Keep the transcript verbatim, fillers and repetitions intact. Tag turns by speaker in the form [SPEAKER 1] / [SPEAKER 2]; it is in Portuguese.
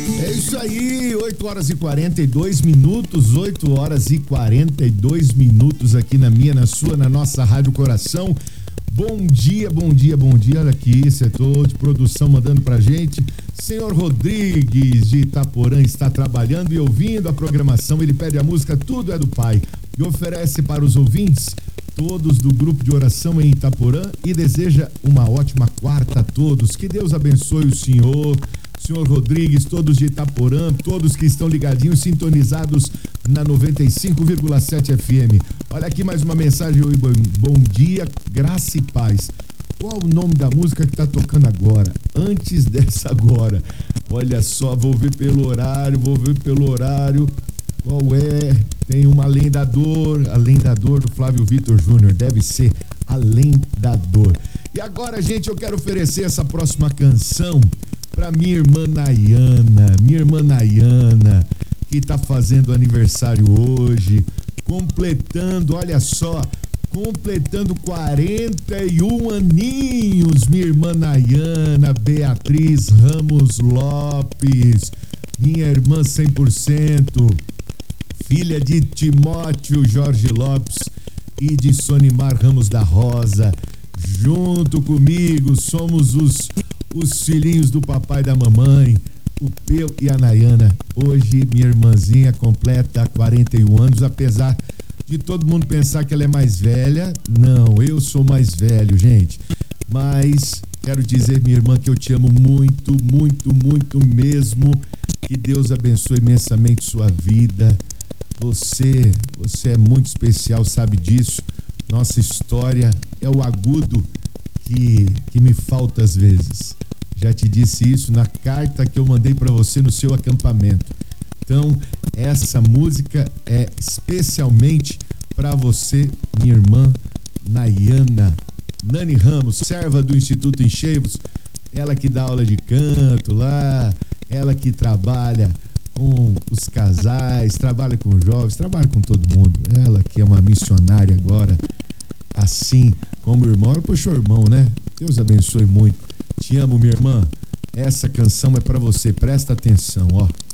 [SPEAKER 1] É isso aí, oito horas e quarenta e dois minutos, oito horas e quarenta e dois minutos aqui na minha, na sua, na nossa Rádio Coração. Bom dia, bom dia, bom dia. Olha aqui, setor de produção mandando pra gente. Senhor Rodrigues de Itaporã está trabalhando e ouvindo a programação. Ele pede a música Tudo é do Pai e oferece para os ouvintes, todos do grupo de oração em Itaporã, e deseja uma ótima quarta a todos. Que Deus abençoe o senhor, senhor Rodrigues, todos de Itaporã, todos que estão ligadinhos, sintonizados na noventa e cinco vírgula sete F M. Olha aqui mais uma mensagem. Oi, bom, bom dia, graça e paz. Qual o nome da música que tá tocando agora? Antes dessa agora. Olha só, vou ver pelo horário, vou ver pelo horário. Qual é? Tem uma Além da Dor, Além da Dor do Flávio Vitor Júnior, deve ser Além da Dor. E agora, gente, eu quero oferecer essa próxima canção para minha irmã Nayana, minha irmã Nayana, que tá fazendo aniversário hoje, completando, olha só, completando quarenta e um aninhos, minha irmã Nayana Beatriz Ramos Lopes, minha irmã cem por cento, filha de Timóteo Jorge Lopes e de Sonimar Ramos da Rosa. Junto comigo somos os, os filhinhos do papai e da mamãe, o Peu e a Nayana. Hoje minha irmãzinha completa quarenta e um anos, apesar de todo mundo pensar que ela é mais velha. Não, eu sou mais velho, gente. Mas quero dizer, minha irmã, que eu te amo muito, muito, muito mesmo. Que Deus abençoe imensamente sua vida. Você, você é muito especial, sabe disso. Nossa história é o agudo que, que me falta às vezes. Já te disse isso na carta que eu mandei para você no seu acampamento. Então, essa música é especialmente para você, minha irmã Nayana Nani Ramos, serva do Instituto Encheios. Ela que dá aula de canto lá, ela que trabalha com os casais, trabalha com jovens, trabalha com todo mundo. Ela que é uma missionária agora, assim como o irmão. Poxa, o irmão, né? Deus abençoe muito. Te amo, minha irmã. Essa canção é pra você, presta atenção, ó.